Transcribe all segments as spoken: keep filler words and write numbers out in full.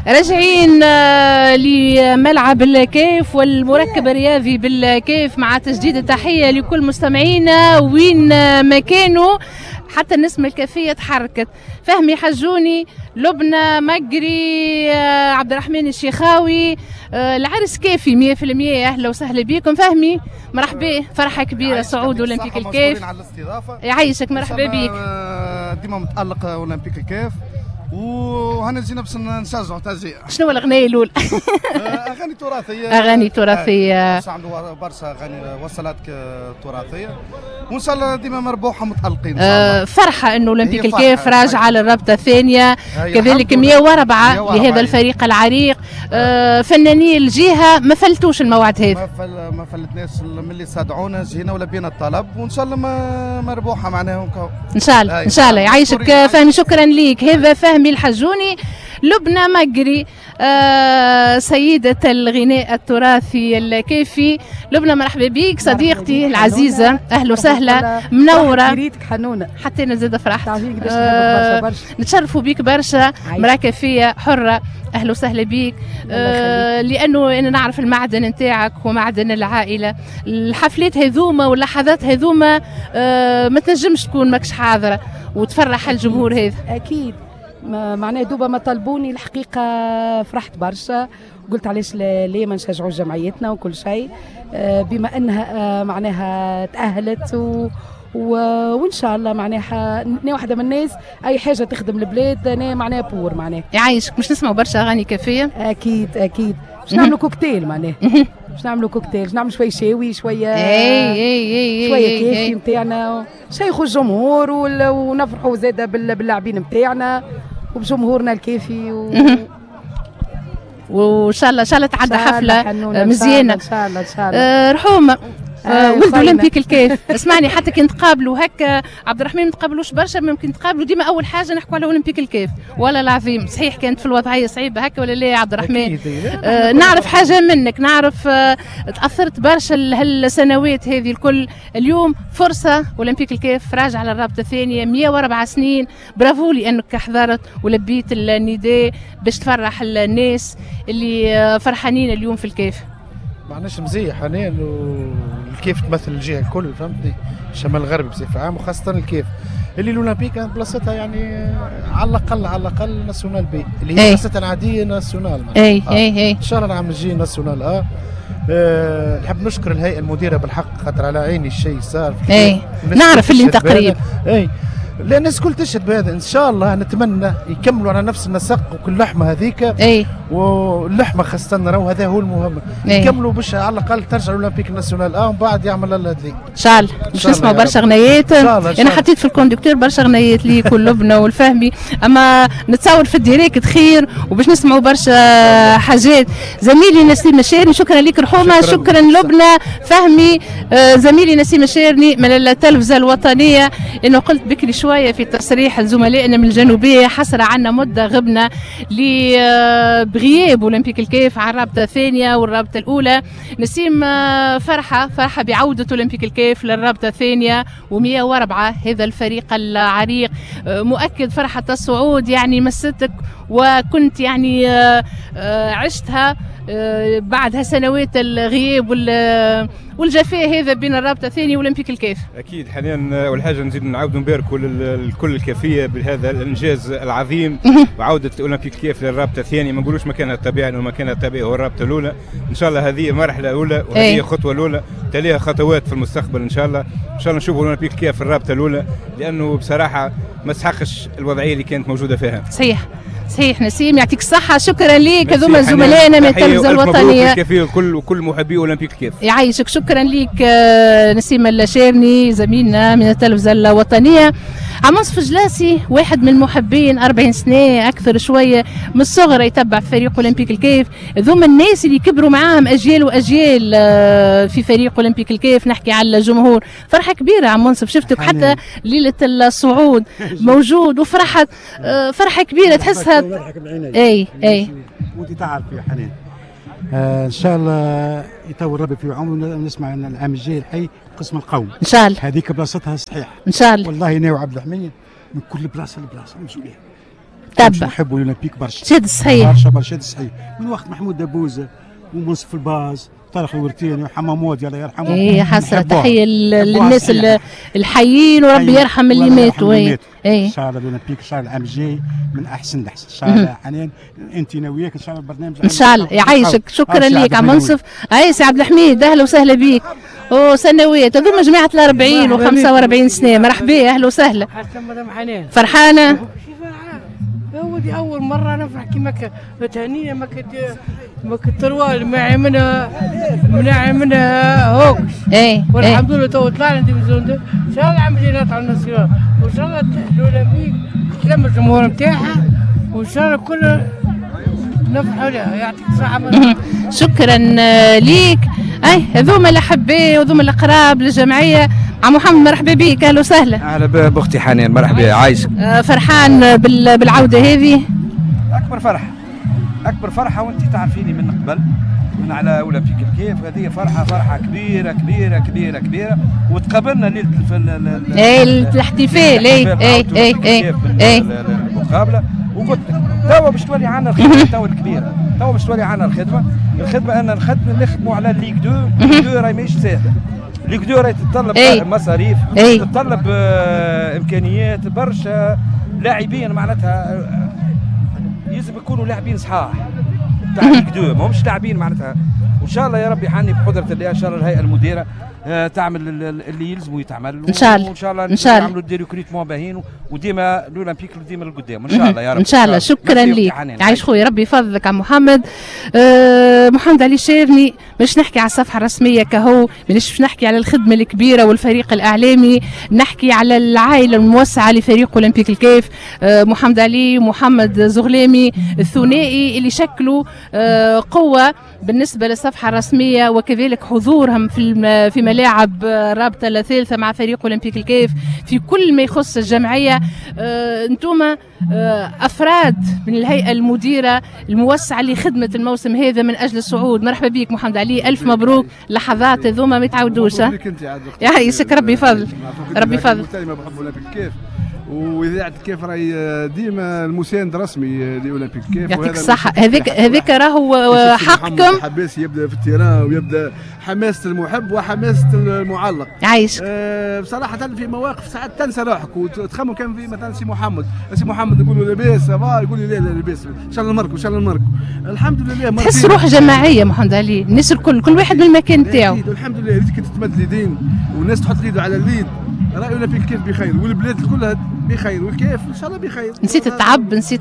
راجعين آه لملعب الكيف والمركب الرياضي بالكيف مع تجديد التحية لكل مستمعينا وين ما كانوا. حتى النسمة الكافية تحركت. فهمي حجوني، لبنى مقري، آه عبد الرحمن الشيخاوي، آه العرس كافي مية في المية. أهلا وسهلا بكم. فهمي مرحبا، فرحة كبيرة صعود أولمبيك الكيف. يعيشك، مرحبا بك. ديما متألق أولمبيك الكيف وهنا جينا باش نشجعوا تعزية. شنو الأغنية الأولى؟ أغاني تراثية. أغاني تراثية. عنده برشا أغاني وصلات تراثية وإن شاء الله ديما مربوحة متألقين. آه فرحة إنه أولمبيك الكيف راجعة للرابطة الثانية، كذلك مية وأربعة لهذا الفريق العريق. آه فناني الجهة ما فلتوش الموعد هذا. ما فل ما فلتناش من اللي صادعونا، جينا ولبينا الطلب وإن شاء الله ما مربوحة معناها. إن شاء الله إن شاء الله يعيشك فهمي. شكرا ليك. هذا فهمي الحجوني. لبنى مقري آه سيدة الغناء التراثي الكيفي. لبنى مرحبا بك صديقتي العزيزة، أهلا وسهلا، منورة. ريتك حنونة حتى أنا زادة فرحت. آه نتشرفوا بك برشا. مرأة كافية حرة، أهلا وسهلا بك. آه لأنه أنا نعرف المعدن نتاعك ومعدن العائلة. الحفلات هذوما واللحظات هذوما آه ما تنجمش تكون ماكش حاضرة وتفرح الجمهور هذا. أكيد معناها دوبا ما طلبوني الحقيقة فرحت برشا، قلت علاش ليه ما نشجعوا جمعيتنا وكل شيء بما أنها معناها تأهلت و... و... وإن شاء الله معناها أنا واحدة من الناس أي حاجة تخدم البلاد أنا معناها بور معناها. يعيشك. مش نسمعوا برشا أغاني كافية؟ أكيد أكيد. باش نعملوا كوكتيل معناها. باش نعملوا كوكتيل، باش نعمل شوية شاوي شوية اي اي اي شوية كافي نتاعنا، شيخوا الجمهور ونفرحوا زادة باللاعبين نتاعنا وبجمهورنا الكافي و... وان شاء الله ان شاء الله تعدى حفله مزيانه ان شاء الله ان شاء الله. آه رحومه آه ولد اولمبيك الكيف. اسمعني حتى كي نتقابلوا هكا عبد الرحمن ما نتقابلوش برشا، ممكن نتقابلوا ديما اول حاجه نحكوا على اولمبيك الكيف. ولا العظيم صحيح كانت في الوضعيه صعيبه هكا ولا لا يا عبد الرحمن؟ آه نعرف حاجه منك، نعرف آه تاثرت برشا هالسنوات هذه الكل. اليوم فرصه اولمبيك الكيف راجع على الرابطه الثانيه مية وأربعة سنين. برافو لانك حضرت ولبيت النداء باش تفرح الناس اللي آه فرحانين اليوم في الكيف. معناش مزية حنان والكيف تمثل الجهة الكل، فهمتني؟ الشمال الغربي بصفة عامة وخاصة الكيف اللي الأولمبيك كانت بلاصتها يعني على الأقل على الأقل ناسيونال بي اللي هي بلاصتها العادية ناسيونال. اي اي اي إن شاء الله العام الجاي ناسيونال. اه أه نحب نشكر الهيئة المديرة بالحق خاطر على عيني الشيء صار. اي نعرف اللي انت قريب. اي لان الناس الكل تشهد بهذا. ان شاء الله نتمنى يكملوا على نفس النسق وكل لحمه هذيك. اي واللحمه خاصه نراو هذا هو المهم. أي. يكملوا باش على الاقل ترجع الاولمبيك ناسيونال اه ومن بعد يعمل الله ذي. ان شاء الله باش نسمعوا برشا غنيات. انا حطيت في الكوندكتور برشا غنيات ليك واللبنى والفهمي، اما نتصور في الديريكت خير وباش نسمعوا برشا حاجات. زميلي نسيم الشيرني شكرا لك رحومه. شكرا, شكرا لبنى فهمي. آه زميلي نسيم الشيرني من التلفزه الوطنيه. انه قلت بكري شويه في تصريح زملائنا من الجنوبيه حسرة عنا مده غبنا بغياب اولمبيك الكيف على الرابطه الثانيه والرابطه الاولى. نسيم فرحه فرحه بعوده اولمبيك الكيف للرابطه الثانيه ومية وأربعة هذا الفريق العريق. مؤكد فرحه الصعود يعني مستك وكنت يعني عشتها بعد هالسنوات الغياب والجفاء هذا بين الرابطه الثانيه واولمبيك الكيف. اكيد حاليا اول حاجه نزيد نعاودوا نباركوا للكل الكافيه بهذا الانجاز العظيم وعوده اولمبيك الكيف للرابطه الثانيه. ما نقولوش مكانها الطبيعي انه مكانها الطبيعي هو الرابطه الاولى. ان شاء الله هذه مرحله اولى وهذه خطوه الاولى، تليها خطوات في المستقبل ان شاء الله. ان شاء الله نشوفوا اولمبيك الكيف في الرابطه الاولى لانه بصراحه ما تسحقش الوضعيه اللي كانت موجوده فيها. صحيح صحيح نسيم يعطيك الصحة. شكرا لك. هذوما زملائنا من التلفزة الوطنية وكل وكل محبي اولمبيك الكيف. يعيشك. شكرا لك نسيم الشيرني زميلنا من التلفزة الوطنية. عمص فجلاسي واحد من محبين أربعين سنة أكثر شوية من الصغر يتبع فريق أولمبيك الكيف. ذوما الناس اللي كبروا معاهم أجيال وأجيال في فريق أولمبيك الكيف. نحكي على الجمهور. فرحة كبيرة عم منصف شفتك حتى ليلة الصعود موجود وفرحة فرحة كبيرة تحسها. اي اي وانت تعرف يا حنان. آه ان شاء الله يطول ربي في عمرنا ونسمع ان العام الجاي الحي قسم القوم ان شاء الله. هذيك بلاصتها صحيح ان شاء الله. والله انا وعبد الحميد من كل بلاصه لبلاصه مسؤولين تبع نحبوا الاولمبيك برشا شاد الصحيح برشا برشا صحيح من وقت محمود دبوزه ومنصف الباز طارق الورتيني وحمامود الله يرحمه. ايه حسره تحيه للناس الحيين وربي يرحم اللي ماتوا. ايه ان شاء الله الاولمبيك ان شاء الله العام الجاي من احسن لاحسن ان شاء الله. حنان انت ناوياك ان شاء الله البرنامج ان شاء الله يعيشك. شكرا لك عم منصف. اي سي عبد الحميد اهلا وسهلا بك. وسنوات هذوما جماعه الأربعين وخمسة وأربعين سنه. مرحبا اهلا وسهلا. فرحانه؟ ودي اول مره نفرح كيما تهنينا ما كنت ما كنت تروال ما منها منها منها هوك. ايه والحمد لله تو طلعنا ديفيزيون دو. ان شاء الله عم نطلع الناسيونال وان شاء الله الاولمبيك تلم الجمهور نتاعها وان شاء الله كل نفرحوا لها. يعطيك الصحه. شكرا ليك. اي هذوما الاحباء وهذوما الاقراب للجمعيه. عم محمد مرحبا بك اهلا وسهلا. اهلا باختي حنان مرحبا عايشك. فرحان بالعوده هذه؟ اكبر فرحه اكبر فرحه وانت تعرفيني من قبل من على اولمبيك الكيف. هذه فرحه فرحه كبيره كبيره كبيره كبيره. وتقابلنا ليله اي الاحتفال. اي اي اي اي اي المقابله. وقلت توا باش تولي عنا الخدمه توا الكبيره. توا باش تولي عنا الخدمه الخدمه ان نخدموا نخدموا على الليغ دو. الليغ دو راهي ماهيش سهله. الليغ دو راهي تتطلب ايه. مصاريف ايه. تتطلب آه امكانيات برشا. لاعبين معناتها يلزم يكونوا لاعبين صحاح تاع الليغ دو ماهمش لاعبين معناتها. وان شاء الله يا ربي حني بقدره الله ان شاء الله الهيئه المديره آه تعمل اللي يلزموا يتعمل. ان شاء الله وان شاء الله ان شاء الله نعملوا دي ريكروتمون باهين وديما الاولمبيك ديما لقدام ان شاء الله يا رب. ان شاء الله. شكرا لك عايش خويا ربي يفضلك عم محمد. أه محمد علي شيرني باش نحكي على الصفحه الرسميه كهو باش نحكي على الخدمه الكبيره والفريق الاعلامي. نحكي على العائله الموسعه لفريق اولمبيك الكيف. أه محمد علي ومحمد زغلامي الثنائي اللي شكلوا أه قوه بالنسبه للصفحه الرسميه وكذلك حضورهم في في ملاعب الرابطه الثالثه مع فريق اولمبيك الكيف في كل ما يخص الجمعيه. أه انتم أه افراد من الهيئه المديره الموسعه لخدمه الموسم هذا من اجل الصعود. مرحبا بك محمد علي. الف مبروك. لحظات هذوما ما يتعودوش. يعيشك ربي يفضل ربي يفضل. واذاعه كيف راهي ديما المساند الرسمي لاولمبيك كيف. يعطيك الصحه. هذيك هذيك راهو حقكم. حباس يبدا في التيران ويبدا حماسه المحب وحماسه المعلق. عايش أه بصراحه في مواقف ساعات تنسى روحك وتخمم. كان في مثلا سي محمد سي محمد نقول له لاباس يقول لي لا لا لاباس ان شاء الله نمركوا ان شاء الله نمركوا. الحمد لله تحس روح جماعيه محمد علي. الناس الكل كل واحد بالمكان تاعو. الحمد لله. ريت كي تتمد اليدين والناس تحط اليد على اليد راهي اولمبيك كيف بخير والبلاد كلها بخير والكيف ان شاء الله بخير. نسيت التعب نسيت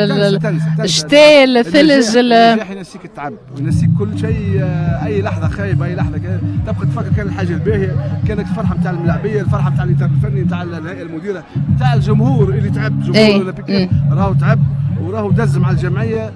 الشتاء الثلج. النجاح ينسيك التعب وينسيك كل شيء. اي لحظه خايبه اي لحظه تبقى تفكر كان الحاجه الباهيه كانت الفرحه نتاع الملاعبيه الفرحه نتاع الاداره الفني نتاع الهيئه المديره نتاع الجمهور اللي تعب. جمهور الاولمبيك راهو تعب وراهو دز مع الجمعيه.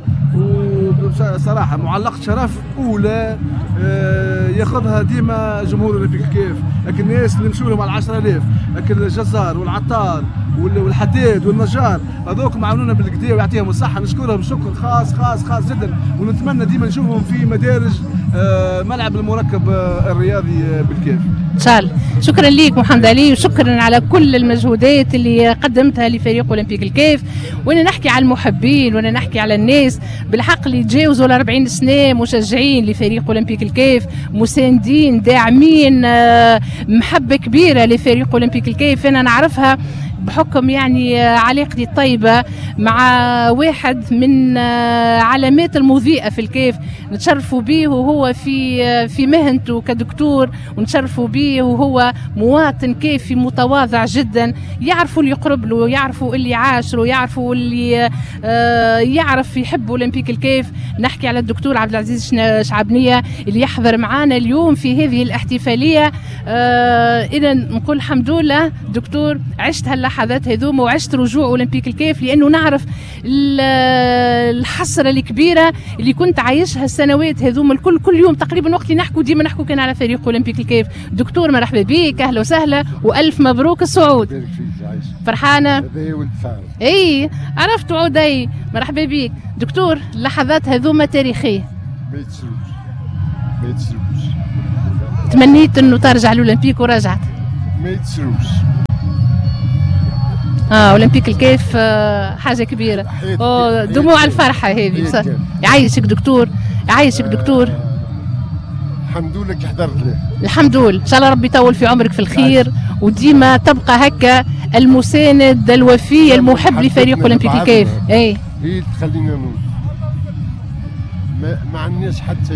وصراحه معلقه شرف اولى ياخذها ديما جمهور الاولمبيك كيف. لكن الناس اللي مشوا لهم على عشرة آلاف لكن الجزار والعطار والحداد والنجار هذوك معاونونا بالكدا ويعطيهم الصحه. نشكرهم شكر خاص خاص خاص جدا ونتمنى ديما نشوفهم في مدارج ملعب المركب الرياضي بالكيف ان شاء الله. شكرا ليك محمد علي وشكرا على كل المجهودات اللي قدمتها لفريق اولمبيك الكيف. وانا نحكي على المحبين وانا نحكي على الناس بالحق اللي تجاوزوا ال أربعين سنه مشجعين لفريق اولمبيك الكيف مساندين داعمين محبه كبيره لفريق اولمبيك الكيف. انا نعرفها بحكم يعني علاقتي الطيبة مع واحد من علامات المضيئة في الكيف نتشرفوا به وهو في في مهنته كدكتور ونتشرفوا به وهو مواطن كيفي متواضع جدا. يعرفوا اللي يقرب له يعرفوا اللي عاشره يعرفوا اللي يعرف يحب أولمبيك الكيف. نحكي على الدكتور عبد العزيز شعبنية اللي يحضر معنا اليوم في هذه الاحتفالية. إذا نقول الحمد لله دكتور عشت هلا اللحظات هذوما وعشت رجوع اولمبيك الكيف لانه نعرف الحسره الكبيره اللي كنت عايشها السنوات هذوما الكل. كل يوم تقريبا وقت اللي نحكوا ديما نحكوا كان على فريق اولمبيك الكيف. دكتور مرحبا بك اهلا وسهلا والف مبروك الصعود. فرحانه؟ اي عرفت عودي. مرحبا بك دكتور. اللحظات هذوما تاريخيه ما يتسلوش ما يتسلوش. تمنيت انه ترجع الاولمبيك ورجعت ما يتسلوش. اه اولمبيك الكيف آه حاجه كبيره. أوه دموع الفرحه هذه. يعيشك دكتور، يعيشك دكتور. الحمد لله كي حضرت له. الحمد لله، ان شاء الله ربي يطول في عمرك في الخير وديما تبقى هكا المساند الوفي المحب لفريق اولمبيك الكيف. اي هي تخلينا نموت. ما, ما عندناش حتى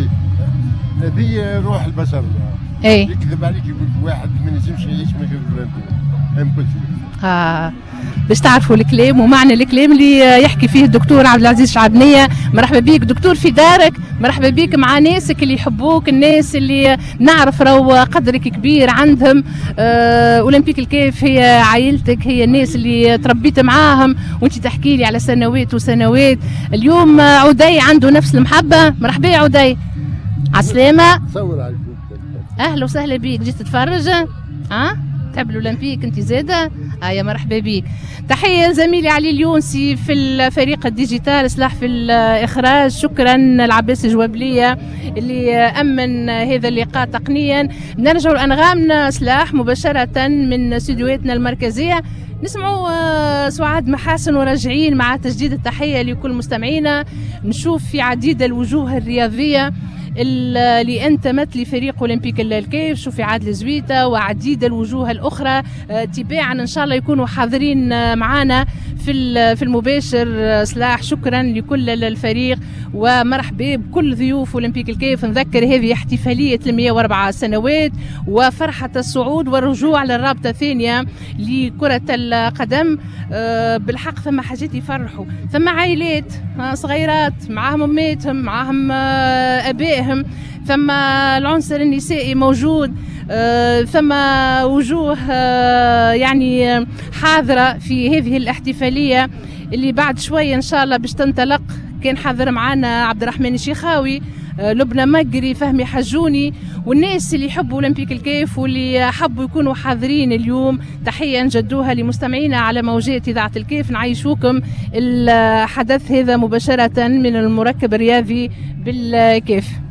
هذه روح البشر. اي يكذب عليك يقول واحد ما ينجمش يعيش من غير اولمبيك. امبوسيبل. اه باش تعرفوا الكلام ومعنى الكلام اللي يحكي فيه الدكتور عبد العزيز شعبنيه. مرحبا بك دكتور في دارك، مرحبا بك مع ناسك اللي يحبوك، الناس اللي نعرف راهو قدرك كبير عندهم. آه اولمبيك الكيف هي عائلتك، هي الناس اللي تربيت معاهم وانت تحكي لي على سنوات وسنوات. اليوم عدي عنده نفس المحبه. مرحبا يا عدي، عالسلامه. صور عليكم. اهلا وسهلا بك، جيت تتفرج؟ ها؟ تحب الاولمبيك انت زاده؟ اه يا مرحبا بك. تحيه لزميلي علي اليونسي في الفريق الديجيتال سلاح في الاخراج. شكرا العباس الجوابليه اللي امن هذا اللقاء تقنيا. نرجع لانغامنا سلاح مباشره من استديوهاتنا المركزيه. نسمعوا سعاد محاسن وراجعين مع تجديد التحيه لكل مستمعينا. نشوف في عديد الوجوه الرياضيه اللي انتمت لفريق اولمبيك الكيف. شوفي عادل زويته وعديد الوجوه الاخرى تباعا ان شاء الله يكونوا حاضرين معنا في في المباشر. سلاح شكرا لكل الفريق ومرحبا بكل ضيوف اولمبيك الكيف. نذكر هذه احتفاليه مئة وأربعة سنوات وفرحه الصعود والرجوع للرابطه الثانيه لكره القدم. بالحق ثم حاجات يفرحوا، ثم عائلات صغيرات معاهم اماتهم معاهم ابائهم، ثم العنصر النسائي موجود، ثم وجوه يعني حاضره في هذه الاحتفاليه اللي بعد شويه ان شاء الله باش تنطلق. كان حاضر معنا عبد الرحمن الشيخاوي، لبنى مقري، فهمي حجوني، والناس اللي يحبوا اولمبيك الكيف واللي حبوا يكونوا حاضرين اليوم. تحيه نجدوها لمستمعينا على موجات اذاعه الكيف. نعيشوكم الحدث هذا مباشره من المركب الرياضي بالكيف.